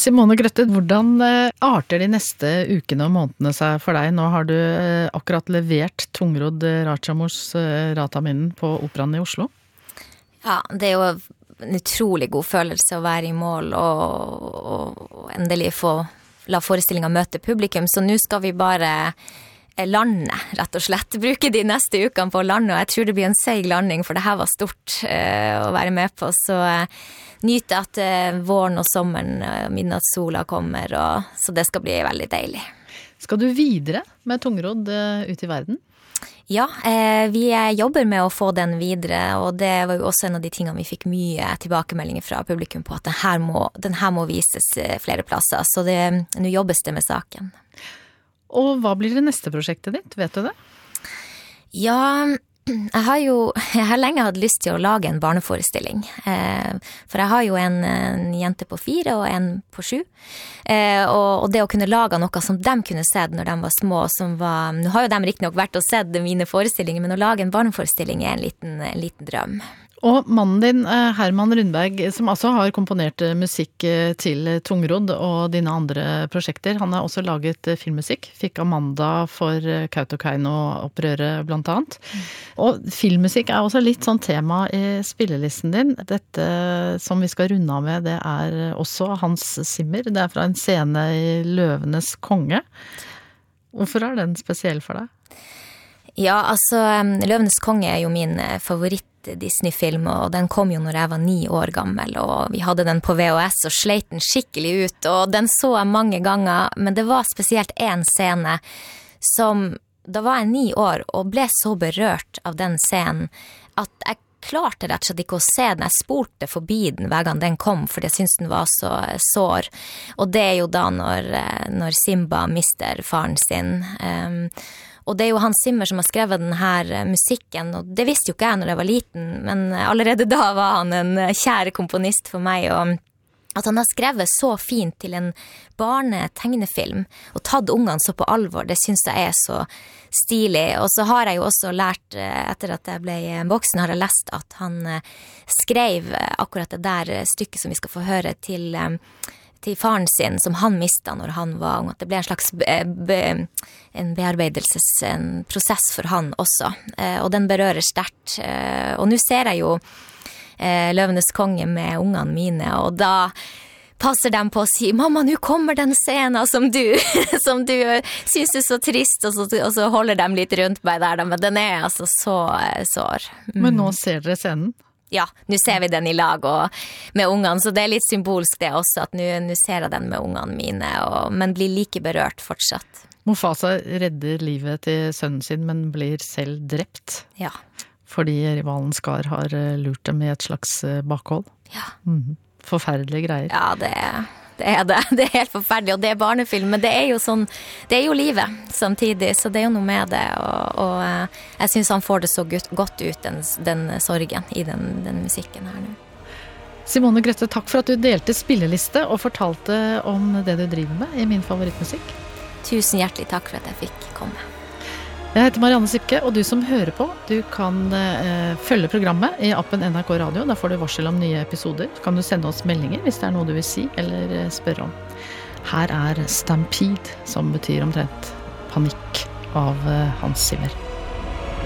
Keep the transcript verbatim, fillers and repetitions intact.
Simone Grøtte, hvordan arter de neste ukene og månedene seg for deg? Nå har du akkurat levert Tungrodd Ratchamors Ratamin på Operaen i Oslo. Ja, det er jo en utrolig god følelse å være i mål og, og, og endelig få la forestillingen møte publikum. Så nå skal vi bare lande, rett og slett. Bruke de neste ukene på å lande, og jeg tror det blir en seig landing, for det her var stort eh, å være med på. Så eh, nyte at eh, våren og sommeren, eh, midnattssola kommer, og, så det skal bli veldig deilig. Skal du videre med Tungrodd eh, ut i verden? Ja, eh, vi jobber med å få den videre, og det var jo også en av de tingene vi fikk mye tilbakemeldinger fra publikum på, at den her må, den her må vises flere plasser, så det, nå jobbes det med saken. Og hva blir det neste prosjektet ditt, vet du det? Ja, jeg har jo jeg har lenge hatt lyst til å lage en barneforestilling, eh, for jeg har jo en, en jente på fire og en på sju, eh, og, og det å kunne lage noe som de kunne sett når de var små, som var, nå har jo de riktig nok vært og sett mine forestillinger, men å lage en barneforestilling er en liten, en liten drøm. Og mannen din, Herman Rundberg, som altså har komponert musikk til Tungrodd og dine andre prosjekter, han har også laget filmmusikk, fikk Amanda for Kautokeino-opprøret blant annet. Mm. Og filmmusikk er også litt sånn tema i spillelisten din. Dette som vi skal runde av med, det er også Hans Zimmer. Det er fra en scene i Løvenes konge. Hvorfor er den spesiell for deg? Ja, altså, Løvenes konge er jo min favoritt Disney-film, og den kom jo når jeg var ni år gammel, og vi hadde den på V H S og sleit den skikkelig ut, og den så jeg mange ganger, men det var spesielt en scene som, da var jeg ni år og ble så berørt av den scenen, at jeg klarte rett og slett ikke å se den. Jeg spolte forbi den hver gang den kom, for jeg syntes den var så sår. Og det er jo da når, når Simba mister faren sin. Um, og det er jo Hans Zimmer som har skrevet den her musikken, og det visste jo ikke jeg når jeg var liten, men allerede da var han en kjære komponist for meg, og at han har skrevet så fint til en barnetegnefilm og tatt ungene så på alvor, det synes jeg er så stilig. Og så har jeg jo også lært, etter at jeg ble voksen, har jeg lest at han skrev akkurat det der stykket som vi skal få høre til, til faren sin, som han mistet når han var ung. At det ble en slags be, be, en bearbeidelses, en prosess for han også. Og den berører sterkt. Og nå ser jeg jo Løvenes konge med ungene mine, og da passer de på å si, mamma, nå kommer den scenen som du, som du synes er så trist, og så, og så holder de litt rundt meg der, men den er altså så sår. Mm. Men nå ser dere scenen? Ja, nå ser vi den i lag og med ungene, så det er litt symbolsk det også, at nå, nå ser jeg den med ungene mine, og, men blir like berørt fortsatt. Mufasa redder livet til sønnen sin, men blir selv drept. Ja. Fordi rivalen Skar har lurt dem i et slags bakhold. Ja. Mm. Forferdelige greier. Ja, det, det er det. Det er helt forferdelig, og det er barnefilm, men det er jo sånn, det er jo livet samtidig, så det er jo noe med det, og, og jeg synes han får det så godt ut, den, den sorgen i den, den musikken her nå. Simone Grøtte, takk for at du delte spilleliste og fortalte om det du driver med i Min favorittmusikk. Tusen hjertelig takk for at jeg fikk komme. Jeg heter Marianne Sipke, og du som hører på, du kan eh, følge programmet i appen N R K Radio. Da får du varsel om nye episoder. Kan du sende oss meldinger hvis det er noe du vil si eller eh, spørre om. Her er Stampede, som betyr omtrent panikk, av eh, Hans Zimmer.